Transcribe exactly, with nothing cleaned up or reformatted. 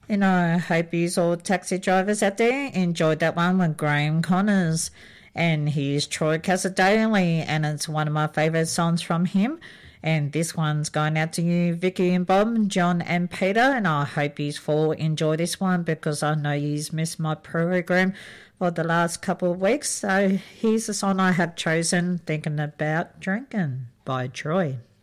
You know, I hope you all taxi drivers out there enjoyed that one with Graham Connors. And he's Troy Casadale, and it's one of my favourite songs from him. And this one's going out to you, Vicky and Bob, John and Peter. And I hope you all enjoy this one because I know you've missed my program for the last couple of weeks. So here's the song I have chosen, Thinking About Drinking by Troy.